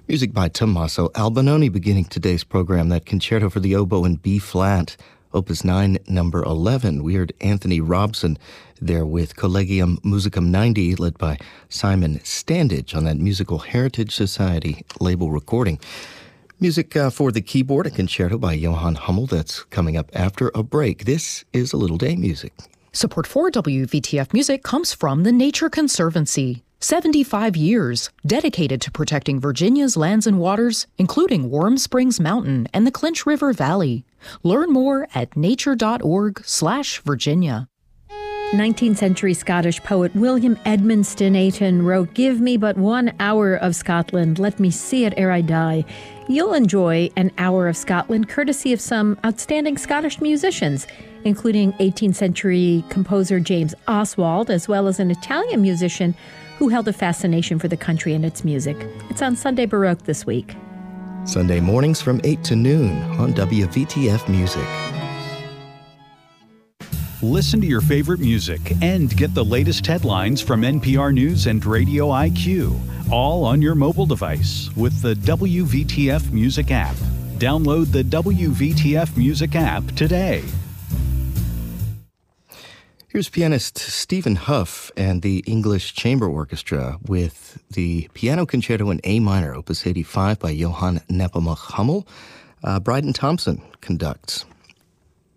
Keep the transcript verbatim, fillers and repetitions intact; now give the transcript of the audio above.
Music by Tommaso Albinoni beginning today's program. That concerto for the oboe in B-flat, Opus nine, number eleven. We heard Anthony Robson there with Collegium Musicum ninety, led by Simon Standage on that Musical Heritage Society label recording. Music uh, for the keyboard, a concerto by Johann Hummel. That's coming up after a break. This is A Little Day Music. Support for W V T F Music comes from the Nature Conservancy. seventy-five years dedicated to protecting Virginia's lands and waters, including Warm Springs Mountain and the Clinch River Valley. Learn more at nature.org slash Virginia. nineteenth century Scottish poet William Edmonston Ayton wrote, "Give me but one hour of Scotland, let me see it ere I die." You'll enjoy an hour of Scotland courtesy of some outstanding Scottish musicians, including eighteenth century composer James Oswald, as well as an Italian musician who held a fascination for the country and its music. It's on Sunday Baroque this week. Sunday mornings from eight to noon on W V T F Music. Listen to your favorite music and get the latest headlines from N P R News and Radio I Q, all on your mobile device with the W V T F Music app. Download the W V T F Music app today. Here's pianist Stephen Huff and the English Chamber Orchestra with the Piano Concerto in A minor, Opus eighty-five by Johann Nepomuk Hummel. Uh, Bryden Thompson conducts.